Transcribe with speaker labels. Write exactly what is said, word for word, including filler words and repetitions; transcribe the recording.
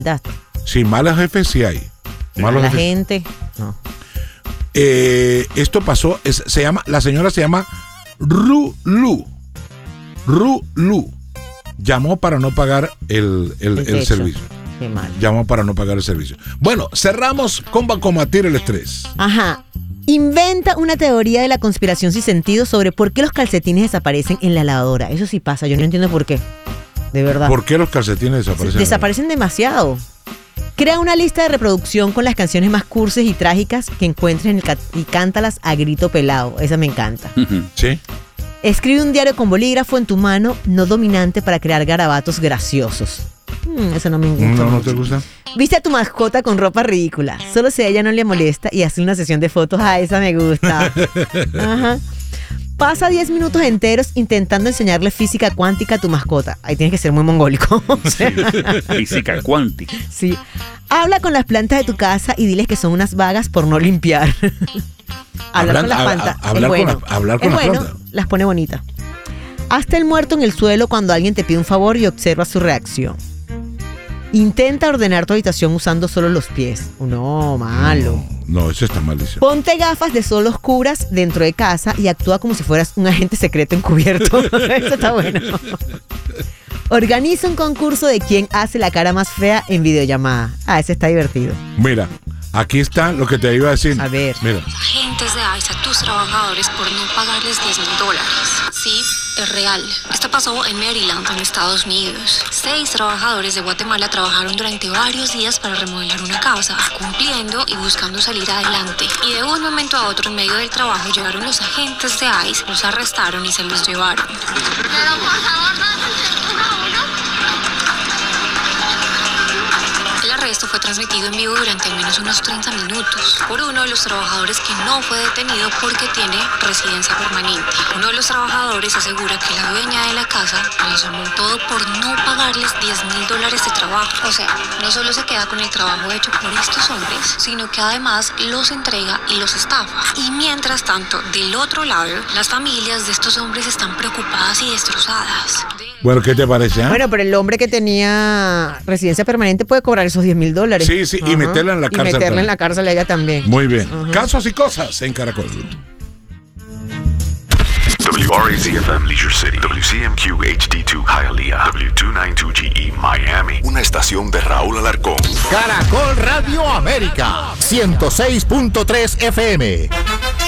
Speaker 1: Sí, malos jefes sí hay.
Speaker 2: Malos la gente, no.
Speaker 1: Eh, esto pasó, es, se llama, la señora se llama Rulu. Rulu. Llamó para no pagar el, el, el, el servicio.
Speaker 2: Qué mal.
Speaker 1: Llamó para no pagar el servicio. Bueno, cerramos con combatir el estrés.
Speaker 2: Ajá. Inventa una teoría de la conspiración sin sentido sobre por qué los calcetines desaparecen en la lavadora. Eso sí pasa, yo no entiendo por qué. De verdad.
Speaker 1: ¿Por qué los calcetines desaparecen?
Speaker 2: Desaparecen demasiado. Crea una lista de reproducción con las canciones más cursis y trágicas que encuentres en el ca- y cántalas a grito pelado. Esa me encanta.
Speaker 1: Sí.
Speaker 2: Escribe un diario con bolígrafo en tu mano, no dominante, para crear garabatos graciosos. Mm, eso no me gusta.
Speaker 1: No, no te gusta.
Speaker 2: Viste a tu mascota con ropa ridícula. Solo si a ella no le molesta y hace una sesión de fotos. Ah, esa me gusta. Ajá. Pasa diez minutos enteros intentando enseñarle física cuántica a tu mascota. Ahí tienes que ser muy mongólico. O sea,
Speaker 3: física cuántica.
Speaker 2: Sí. Habla con las plantas de tu casa y diles que son unas vagas por no limpiar. Hablar
Speaker 1: Hablan,
Speaker 2: con las plantas
Speaker 1: a, a, hablar
Speaker 2: es bueno.
Speaker 1: Con la, hablar con
Speaker 2: es
Speaker 1: las
Speaker 2: bueno,
Speaker 1: plantas.
Speaker 2: Las pone bonitas. Hazte el muerto en el suelo cuando alguien te pide un favor y observa su reacción. Intenta ordenar tu habitación usando solo los pies. No, malo.
Speaker 1: No, no, eso está malísimo.
Speaker 2: Ponte gafas de sol oscuras dentro de casa y actúa como si fueras un agente secreto encubierto. Eso está bueno. Organiza un concurso de quién hace la cara más fea en videollamada. Ah, ese está divertido.
Speaker 1: Mira, aquí está lo que te iba a decir.
Speaker 2: A ver.
Speaker 1: Mira.
Speaker 4: Agentes de ICE a tus trabajadores por no pagarles diez mil dólares. Sí, es real. Esto pasó en Maryland, en Estados Unidos. Seis trabajadores de Guatemala trabajaron durante varios días para remodelar una casa, cumpliendo y buscando salir adelante. Y de un momento a otro, en medio del trabajo, llegaron los agentes de ICE, los arrestaron y se los llevaron. Pero por favor, no, uno a uno. El arresto fue transmitido en vivo durante al menos unos treinta minutos por uno de los trabajadores que no fue detenido porque tiene residencia permanente. Uno de los trabajadores asegura que la dueña de la casa los llamó todo por no pagarles diez mil dólares de trabajo. O sea, no solo se queda con el trabajo hecho por estos hombres, sino que además los entrega y los estafa. Y mientras tanto, del otro lado, las familias de estos hombres están preocupadas y destrozadas.
Speaker 1: Bueno, ¿qué te parece? ¿eh?
Speaker 2: Bueno, pero el hombre que tenía residencia permanente puede cobrar esos diez mil dólares.
Speaker 1: Sí, sí, Ajá. y meterla en la cárcel.
Speaker 2: Y meterla
Speaker 1: también.
Speaker 2: en la cárcel a ella también.
Speaker 1: Muy bien.
Speaker 2: Ajá.
Speaker 1: Casos y cosas en Caracol.
Speaker 5: W R A Z F M Leisure City, W C M Q H D dos Hialeah, W doscientos noventa y dos G E Miami. Una estación de Raúl Alarcón.
Speaker 6: Caracol Radio América, ciento seis punto tres F M.